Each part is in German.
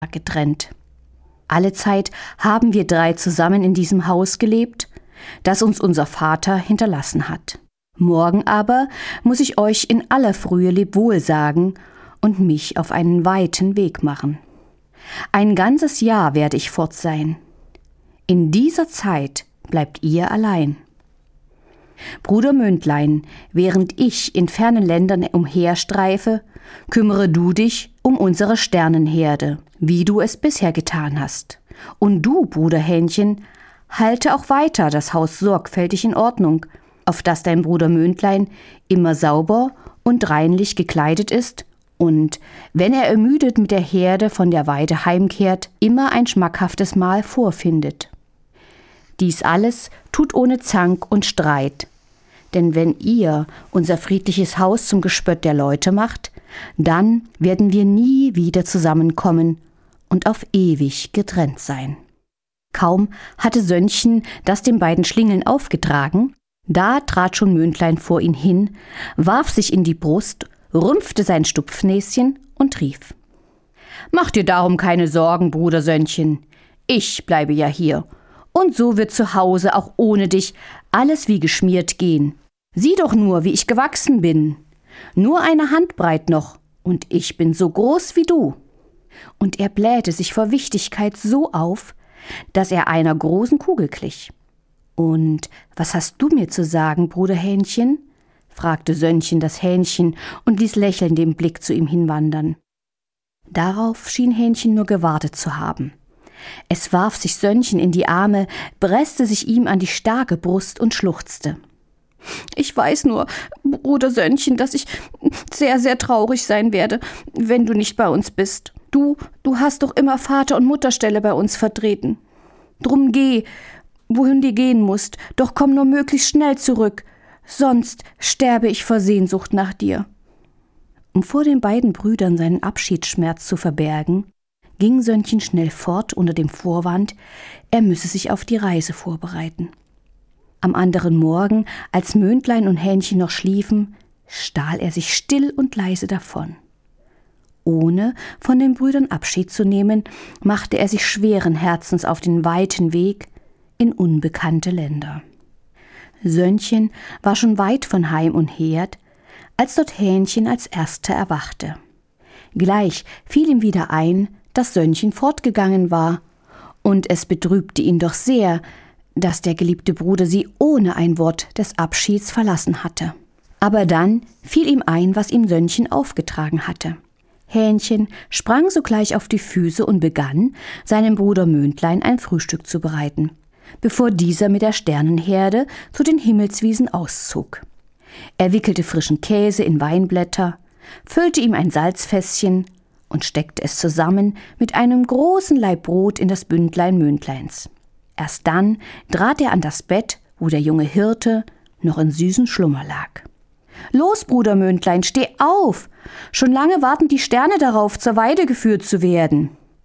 getrennt. Allezeit haben wir 3 zusammen in diesem Haus gelebt, das uns unser Vater hinterlassen hat. Morgen aber muss ich euch in aller Frühe Lebwohl sagen und mich auf einen weiten Weg machen. Ein ganzes Jahr werde ich fort sein. In dieser Zeit bleibt ihr allein. Bruder Mündlein, während ich in fernen Ländern umherstreife, kümmere du dich um unsere Sternenherde, wie du es bisher getan hast. Und du, Bruder Hähnchen, halte auch weiter das Haus sorgfältig in Ordnung, auf dass dein Bruder Mündlein immer sauber und reinlich gekleidet ist und, wenn er ermüdet mit der Herde von der Weide heimkehrt, immer ein schmackhaftes Mahl vorfindet. Dies alles tut ohne Zank und Streit, denn wenn ihr unser friedliches Haus zum Gespött der Leute macht, dann werden wir nie wieder zusammenkommen und auf ewig getrennt sein. Kaum hatte Sönnchen das den beiden Schlingeln aufgetragen, da trat schon Mündlein vor ihn hin, warf sich in die Brust, rümpfte sein Stupfnäschen und rief: »Mach dir darum keine Sorgen, Bruder Sönnchen, ich bleibe ja hier, und so wird zu Hause auch ohne dich alles wie geschmiert gehen. Sieh doch nur, wie ich gewachsen bin. Nur eine Handbreit noch, und ich bin so groß wie du.« Und er blähte sich vor Wichtigkeit so auf, dass er einer großen Kugel glich. »Und was hast du mir zu sagen, Bruder Hähnchen?« fragte Sönnchen das Hähnchen und ließ lächelnd den Blick zu ihm hinwandern. Darauf schien Hähnchen nur gewartet zu haben. Es warf sich Sönnchen in die Arme, presste sich ihm an die starke Brust und schluchzte. »Ich weiß nur, Bruder Sönnchen, dass ich sehr, sehr traurig sein werde, wenn du nicht bei uns bist. Du hast doch immer Vater- und Mutterstelle bei uns vertreten. Drum geh, wohin du gehen musst, doch komm nur möglichst schnell zurück, sonst sterbe ich vor Sehnsucht nach dir.« Um vor den beiden Brüdern seinen Abschiedsschmerz zu verbergen, ging Sönnchen schnell fort unter dem Vorwand, er müsse sich auf die Reise vorbereiten. Am anderen Morgen, als Mündlein und Hähnchen noch schliefen, stahl er sich still und leise davon. Ohne von den Brüdern Abschied zu nehmen, machte er sich schweren Herzens auf den weiten Weg in unbekannte Länder. Sönnchen war schon weit von Heim und Herd, als dort Hähnchen als Erster erwachte. Gleich fiel ihm wieder ein, dass Sönnchen fortgegangen war, und es betrübte ihn doch sehr, dass der geliebte Bruder sie ohne ein Wort des Abschieds verlassen hatte. Aber dann fiel ihm ein, was ihm Sönnchen aufgetragen hatte. Hähnchen sprang sogleich auf die Füße und begann, seinem Bruder Mündlein ein Frühstück zu bereiten, bevor dieser mit der Sternenherde zu den Himmelswiesen auszog. Er wickelte frischen Käse in Weinblätter, füllte ihm ein Salzfässchen und steckte es zusammen mit einem großen Laib Brot in das Bündlein Mündleins. Erst dann trat er an das Bett, wo der junge Hirte noch in süßen Schlummer lag. »Los, Bruder Mündlein, steh auf! Schon lange warten die Sterne darauf, zur Weide geführt zu werden.«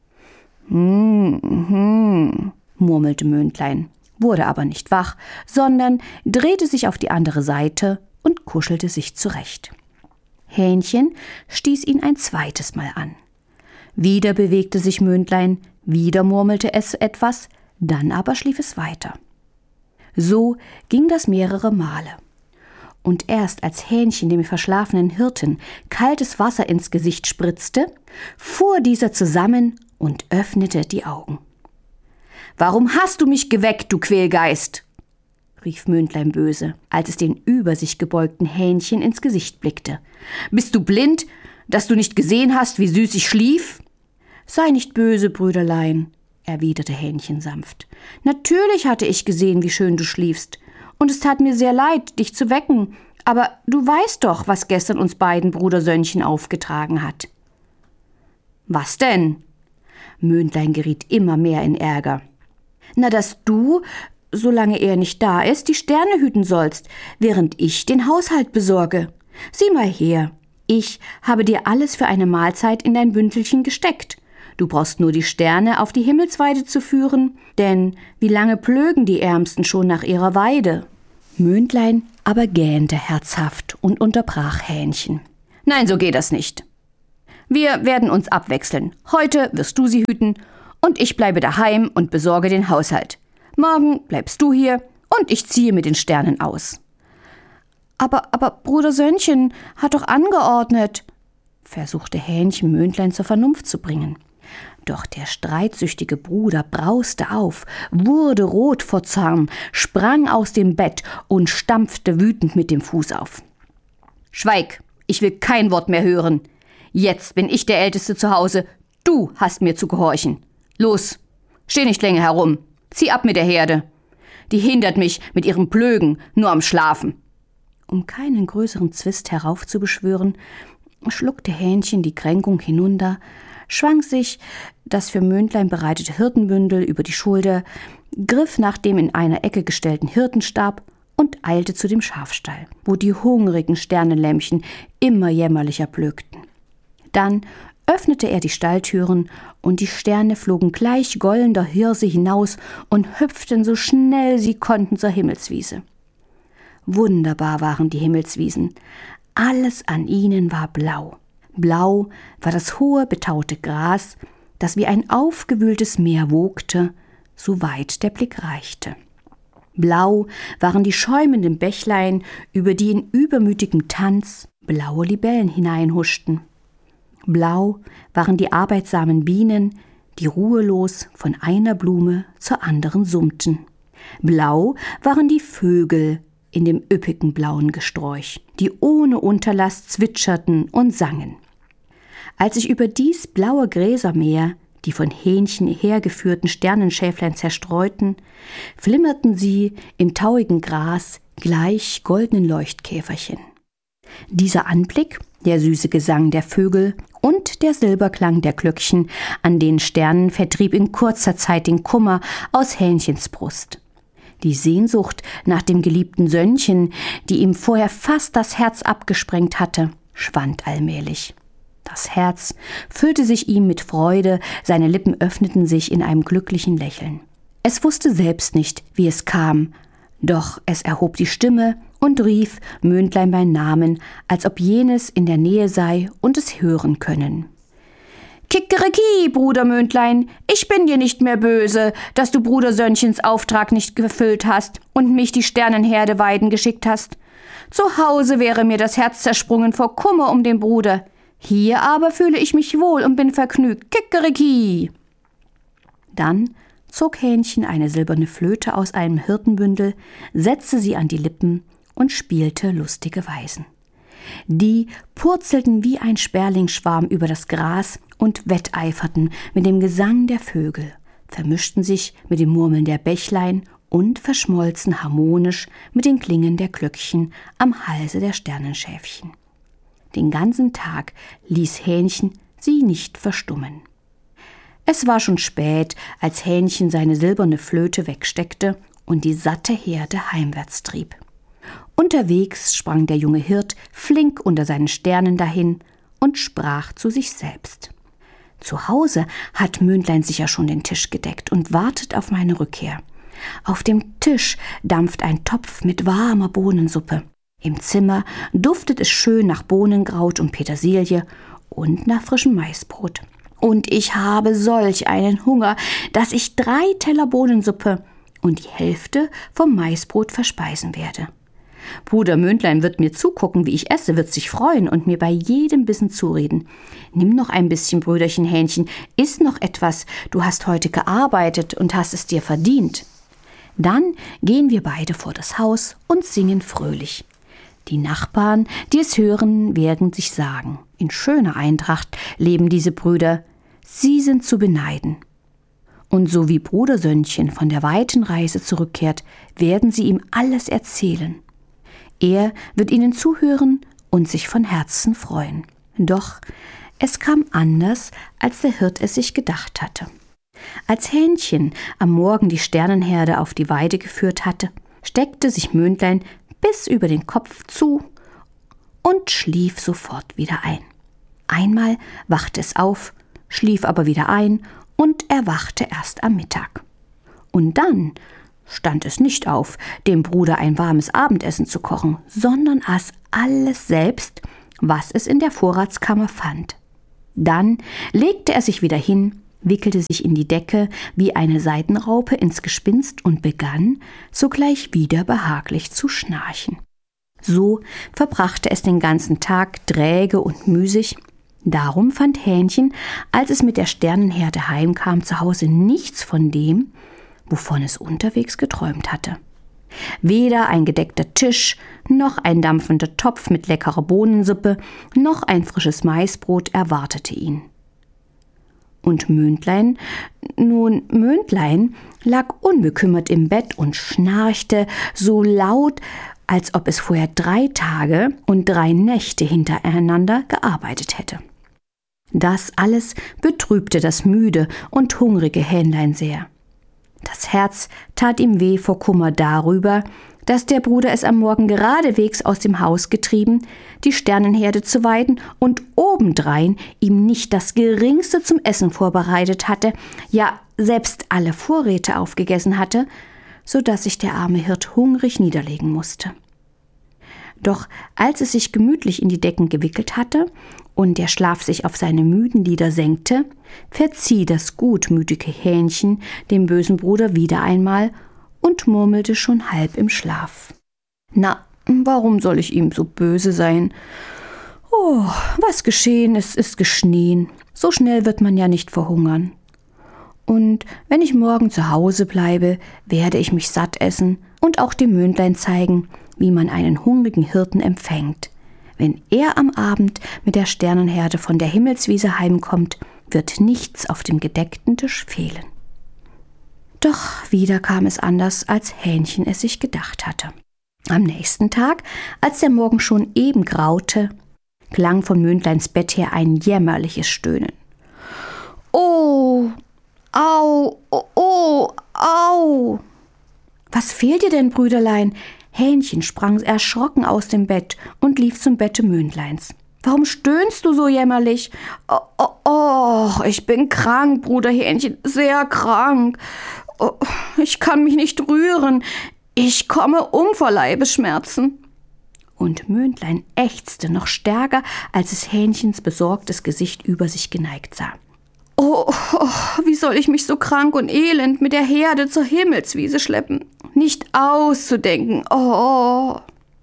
murmelte Mündlein, wurde aber nicht wach, sondern drehte sich auf die andere Seite und kuschelte sich zurecht. Hähnchen stieß ihn ein zweites Mal an. Wieder bewegte sich Mündlein, wieder murmelte es etwas, dann aber schlief es weiter. So ging das mehrere Male. Und erst als Hähnchen dem verschlafenen Hirten kaltes Wasser ins Gesicht spritzte, fuhr dieser zusammen und öffnete die Augen. »Warum hast du mich geweckt, du Quälgeist?« rief Mündlein böse, als es den über sich gebeugten Hähnchen ins Gesicht blickte. »Bist du blind, dass du nicht gesehen hast, wie süß ich schlief?« »Sei nicht böse, Brüderlein«, erwiderte Hähnchen sanft. »Natürlich hatte ich gesehen, wie schön du schliefst, und es tat mir sehr leid, dich zu wecken, aber du weißt doch, was gestern uns beiden Bruder Sönnchen aufgetragen hat.« »Was denn?« Mündlein geriet immer mehr in Ärger. »Na, dass du, solange er nicht da ist, die Sterne hüten sollst, während ich den Haushalt besorge. Sieh mal her, ich habe dir alles für eine Mahlzeit in dein Bündelchen gesteckt. Du brauchst nur die Sterne auf die Himmelsweide zu führen, denn wie lange plögen die Ärmsten schon nach ihrer Weide?« Mündlein aber gähnte herzhaft und unterbrach Hähnchen. »Nein, so geht das nicht. Wir werden uns abwechseln. Heute wirst du sie hüten und ich bleibe daheim und besorge den Haushalt. Morgen bleibst du hier und ich ziehe mit den Sternen aus.« Aber Bruder Sönnchen hat doch angeordnet«, versuchte Hähnchen Mündlein zur Vernunft zu bringen. Doch der streitsüchtige Bruder brauste auf, wurde rot vor Zorn, sprang aus dem Bett und stampfte wütend mit dem Fuß auf. »Schweig, ich will kein Wort mehr hören. Jetzt bin ich der Älteste zu Hause, du hast mir zu gehorchen. Los, steh nicht länger herum, zieh ab mit der Herde. Die hindert mich mit ihrem Plögen nur am Schlafen.« Um keinen größeren Zwist heraufzubeschwören, schluckte Hähnchen die Kränkung hinunter, schwang sich das für Mündlein bereitete Hirtenbündel über die Schulter, griff nach dem in einer Ecke gestellten Hirtenstab und eilte zu dem Schafstall, wo die hungrigen Sternenlämmchen immer jämmerlicher blökten. Dann öffnete er die Stalltüren und die Sterne flogen gleich goldender Hirse hinaus und hüpften so schnell sie konnten zur Himmelswiese. Wunderbar waren die Himmelswiesen. Alles an ihnen war blau. Blau war das hohe, betaute Gras, das wie ein aufgewühltes Meer wogte, so weit der Blick reichte. Blau waren die schäumenden Bächlein, über die in übermütigem Tanz blaue Libellen hineinhuschten. Blau waren die arbeitsamen Bienen, die ruhelos von einer Blume zur anderen summten. Blau waren die Vögel in dem üppigen blauen Gesträuch, die ohne Unterlass zwitscherten und sangen. Als sich über dies blaue Gräsermeer die von Hähnchen hergeführten Sternenschäflein zerstreuten, flimmerten sie im tauigen Gras gleich goldenen Leuchtkäferchen. Dieser Anblick, der süße Gesang der Vögel und der Silberklang der Glöckchen an den Sternen vertrieb in kurzer Zeit den Kummer aus Hähnchens Brust. Die Sehnsucht nach dem geliebten Sönnchen, die ihm vorher fast das Herz abgesprengt hatte, schwand allmählich. Das Herz füllte sich ihm mit Freude, seine Lippen öffneten sich in einem glücklichen Lächeln. Es wusste selbst nicht, wie es kam, doch es erhob die Stimme und rief Mündlein beim Namen, als ob jenes in der Nähe sei und es hören können. »Kikeriki, Bruder Mündlein, ich bin dir nicht mehr böse, dass du Bruder Sönnchens Auftrag nicht erfüllt hast und mich die Sternenherde weiden geschickt hast. Zu Hause wäre mir das Herz zersprungen vor Kummer um den Bruder. Hier aber fühle ich mich wohl und bin vergnügt. Kikeriki!« Dann zog Hähnchen eine silberne Flöte aus einem Hirtenbündel, setzte sie an die Lippen und spielte lustige Weisen. Die purzelten wie ein Sperlingsschwarm über das Gras und wetteiferten mit dem Gesang der Vögel, vermischten sich mit dem Murmeln der Bächlein und verschmolzen harmonisch mit den Klingen der Glöckchen am Halse der Sternenschäfchen. Den ganzen Tag ließ Hähnchen sie nicht verstummen. Es war schon spät, als Hähnchen seine silberne Flöte wegsteckte und die satte Herde heimwärts trieb. Unterwegs sprang der junge Hirt flink unter seinen Sternen dahin und sprach zu sich selbst: »Zu Hause hat Mündlein sicher schon den Tisch gedeckt und wartet auf meine Rückkehr. Auf dem Tisch dampft ein Topf mit warmer Bohnensuppe. Im Zimmer duftet es schön nach Bohnenkraut und Petersilie und nach frischem Maisbrot. Und ich habe solch einen Hunger, dass ich 3 Teller Bohnensuppe und die Hälfte vom Maisbrot verspeisen werde. Bruder Mündlein wird mir zugucken, wie ich esse, wird sich freuen und mir bei jedem Bissen zureden. Nimm noch ein bisschen, Brüderchen Hähnchen, iss noch etwas, du hast heute gearbeitet und hast es dir verdient.« Dann gehen wir beide vor das Haus und singen fröhlich. Die Nachbarn, die es hören, werden sich sagen: In schöner Eintracht leben diese Brüder, sie sind zu beneiden. Und so wie Bruder Sönnchen von der weiten Reise zurückkehrt, werden sie ihm alles erzählen. Er wird ihnen zuhören und sich von Herzen freuen. Doch es kam anders, als der Hirt es sich gedacht hatte. Als Hähnchen am Morgen die Sternenherde auf die Weide geführt hatte, steckte sich Mündlein bis über den Kopf zu und schlief sofort wieder ein. Einmal wachte es auf, schlief aber wieder ein und erwachte erst am Mittag. Und dann stand es nicht auf, dem Bruder ein warmes Abendessen zu kochen, sondern aß alles selbst, was es in der Vorratskammer fand. Dann legte er sich wieder hin, wickelte sich in die Decke wie eine Seidenraupe ins Gespinst und begann, sogleich wieder behaglich zu schnarchen. So verbrachte es den ganzen Tag träge und müßig. Darum fand Hähnchen, als es mit der Sternenherde heimkam, zu Hause nichts von dem, wovon es unterwegs geträumt hatte. Weder ein gedeckter Tisch, noch ein dampfender Topf mit leckerer Bohnensuppe, noch ein frisches Maisbrot erwartete ihn. Und Mündlein lag unbekümmert im Bett und schnarchte so laut, als ob es vorher 3 Tage und 3 Nächte hintereinander gearbeitet hätte. Das alles betrübte das müde und hungrige Hähnlein sehr. Das Herz tat ihm weh vor Kummer darüber, dass der Bruder es am Morgen geradewegs aus dem Haus getrieben, die Sternenherde zu weiden und obendrein ihm nicht das Geringste zum Essen vorbereitet hatte, ja selbst alle Vorräte aufgegessen hatte, so dass sich der arme Hirt hungrig niederlegen musste. Doch als es sich gemütlich in die Decken gewickelt hatte und der Schlaf sich auf seine müden Lider senkte, verzieh das gutmütige Hähnchen dem bösen Bruder wieder einmal und murmelte schon halb im Schlaf: »Na, warum soll ich ihm so böse sein? Oh, was geschehen ist, ist geschehen. So schnell wird man ja nicht verhungern. Und wenn ich morgen zu Hause bleibe, werde ich mich satt essen und auch dem Mündlein zeigen, wie man einen hungrigen Hirten empfängt. Wenn er am Abend mit der Sternenherde von der Himmelswiese heimkommt, wird nichts auf dem gedeckten Tisch fehlen.« Doch wieder kam es anders, als Hähnchen es sich gedacht hatte. Am nächsten Tag, als der Morgen schon eben graute, klang von Mündleins Bett her ein jämmerliches Stöhnen. »Oh, au, oh, au!« »Was fehlt dir denn, Brüderlein?« Hähnchen sprang erschrocken aus dem Bett und lief zum Bette Mündleins. »Warum stöhnst du so jämmerlich?« Oh, ich bin krank, Bruder Hähnchen, sehr krank. Oh, ich kann mich nicht rühren. Ich komme um vor Leibesschmerzen.« Und Mündlein ächzte noch stärker, als es Hähnchens besorgtes Gesicht über sich geneigt sah. Oh, wie soll ich mich so krank und elend mit der Herde zur Himmelswiese schleppen? Nicht auszudenken. Oh.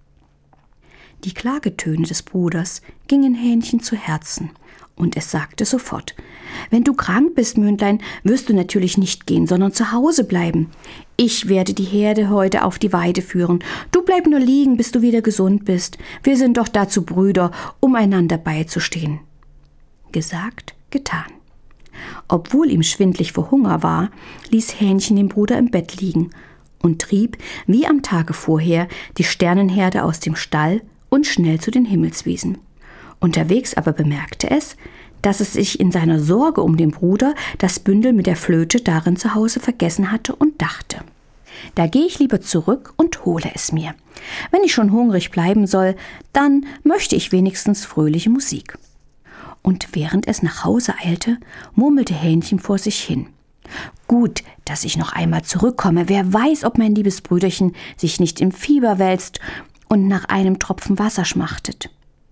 Die Klagetöne des Bruders gingen Hähnchen zu Herzen, und es sagte sofort: »Wenn du krank bist, Mündlein, wirst du natürlich nicht gehen, sondern zu Hause bleiben. Ich werde die Herde heute auf die Weide führen. Du bleib nur liegen, bis du wieder gesund bist. Wir sind doch dazu Brüder, um einander beizustehen.« Gesagt, getan. Obwohl ihm schwindlig vor Hunger war, ließ Hähnchen den Bruder im Bett liegen und trieb, wie am Tage vorher, die Sternenherde aus dem Stall und schnell zu den Himmelswiesen. Unterwegs aber bemerkte es, dass es sich in seiner Sorge um den Bruder das Bündel mit der Flöte darin zu Hause vergessen hatte und dachte: »Da gehe ich lieber zurück und hole es mir. Wenn ich schon hungrig bleiben soll, dann möchte ich wenigstens fröhliche Musik.« Und während es nach Hause eilte, murmelte Hähnchen vor sich hin: »Gut, dass ich noch einmal zurückkomme. Wer weiß, ob mein liebes Brüderchen sich nicht im Fieber wälzt und nach einem Tropfen Wasser schmachtet.«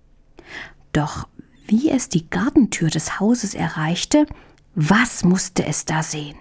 Doch wie es die Gartentür des Hauses erreichte, was musste es da sehen?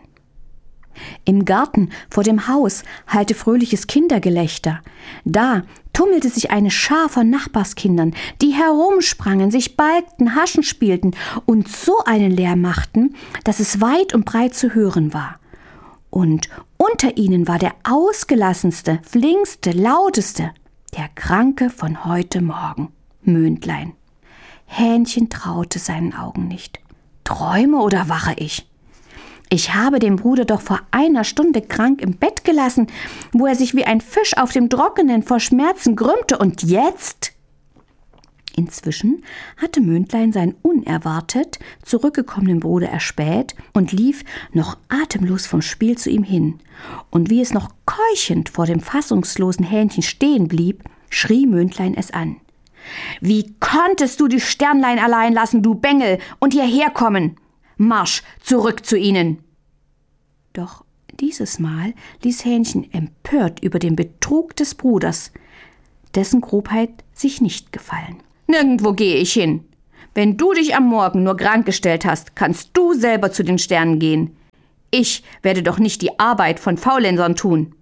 Im Garten vor dem Haus hallte fröhliches Kindergelächter. Da tummelte sich eine Schar von Nachbarskindern, die herumsprangen, sich balgten, Haschen spielten und so einen Lärm machten, dass es weit und breit zu hören war. Und unter ihnen war der ausgelassenste, flinkste, lauteste, der Kranke von heute Morgen, Mündlein. Hähnchen traute seinen Augen nicht. Träume oder wache ich? Ich habe den Bruder doch vor 1 Stunde krank im Bett gelassen, wo er sich wie ein Fisch auf dem Trockenen vor Schmerzen krümmte. Und jetzt? Inzwischen hatte Mündlein seinen unerwartet zurückgekommenen Bruder erspäht und lief noch atemlos vom Spiel zu ihm hin. Und wie es noch keuchend vor dem fassungslosen Hähnchen stehen blieb, schrie Mündlein es an: »Wie konntest du die Sternlein allein lassen, du Bengel, und hierher kommen? Marsch zurück zu ihnen!« Doch dieses Mal ließ Hähnchen empört über den Betrug des Bruders, dessen Grobheit sich nicht gefallen. »Nirgendwo gehe ich hin. Wenn du dich am Morgen nur krank gestellt hast, kannst du selber zu den Sternen gehen. Ich werde doch nicht die Arbeit von Faulensern tun.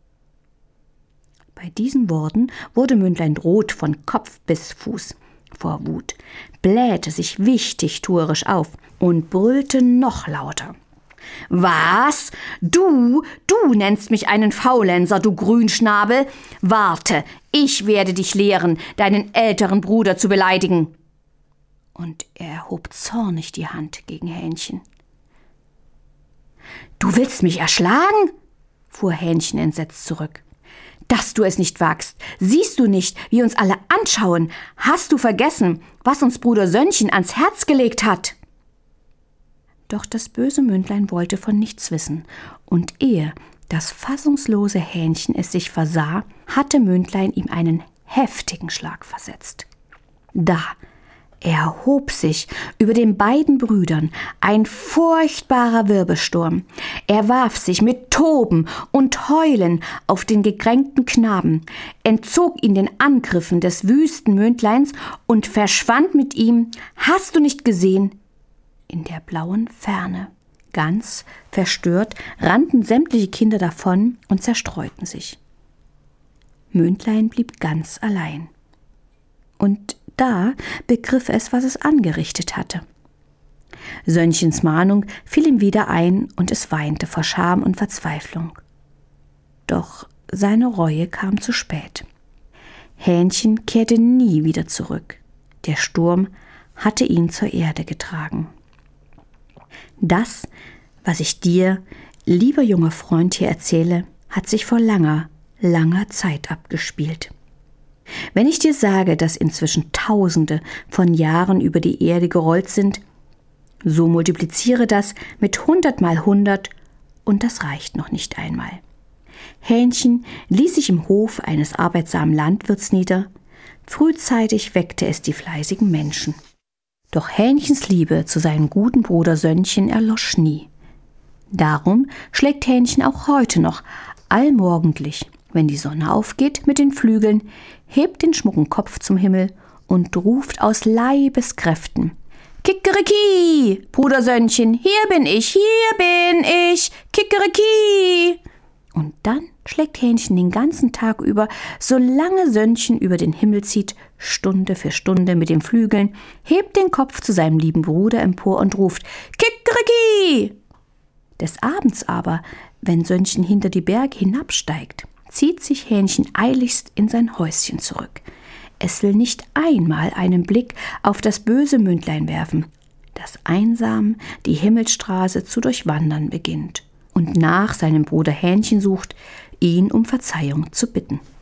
Bei diesen Worten wurde Mündlein rot von Kopf bis Fuß vor Wut, blähte sich wichtigtuerisch auf und brüllte noch lauter. Was? Du nennst mich einen Faulenzer, du Grünschnabel? Warte, ich werde dich lehren, deinen älteren Bruder zu beleidigen. Und er hob zornig die Hand gegen Hähnchen. Du willst mich erschlagen? Fuhr Hähnchen entsetzt zurück. Dass du es nicht wagst. Siehst du nicht, wie uns alle anschauen? Hast du vergessen, was uns Bruder Sönnchen ans Herz gelegt hat? Doch das böse Mündlein wollte von nichts wissen, und ehe das fassungslose Hähnchen es sich versah, hatte Mündlein ihm einen heftigen Schlag versetzt. Da erhob sich über den beiden Brüdern ein furchtbarer Wirbelsturm. Er warf sich mit Toben und Heulen auf den gekränkten Knaben, entzog ihn den Angriffen des wüsten Mündleins und verschwand mit ihm, hast du nicht gesehen, in der blauen Ferne. Ganz verstört rannten sämtliche Kinder davon und zerstreuten sich. Mündlein blieb ganz allein. Und da begriff es, was es angerichtet hatte. Sönnchens Mahnung fiel ihm wieder ein und es weinte vor Scham und Verzweiflung. Doch seine Reue kam zu spät. Hähnchen kehrte nie wieder zurück. Der Sturm hatte ihn zur Erde getragen. Das, was ich dir, lieber junger Freund, hier erzähle, hat sich vor langer, langer Zeit abgespielt. Wenn ich dir sage, dass inzwischen Tausende von Jahren über die Erde gerollt sind, so multipliziere das mit 100 mal 100 und das reicht noch nicht einmal. Hähnchen ließ sich im Hof eines arbeitsamen Landwirts nieder. Frühzeitig weckte es die fleißigen Menschen. Doch Hähnchens Liebe zu seinem guten Bruder Sönnchen erlosch nie. Darum schlägt Hähnchen auch heute noch allmorgendlich, wenn die Sonne aufgeht, mit den Flügeln, hebt den schmucken Kopf zum Himmel und ruft aus Leibeskräften: Kikeriki, Bruder Sönnchen, hier bin ich, Kikeriki! Und dann schlägt Hähnchen den ganzen Tag über, solange Sönnchen über den Himmel zieht, Stunde für Stunde mit den Flügeln, hebt den Kopf zu seinem lieben Bruder empor und ruft: Kikeriki! Des Abends aber, wenn Sönnchen hinter die Berge hinabsteigt, zieht sich Hähnchen eiligst in sein Häuschen zurück. Es will nicht einmal einen Blick auf das böse Mündlein werfen, das einsam die Himmelsstraße zu durchwandern beginnt und nach seinem Bruder Hähnchen sucht, ihn um Verzeihung zu bitten.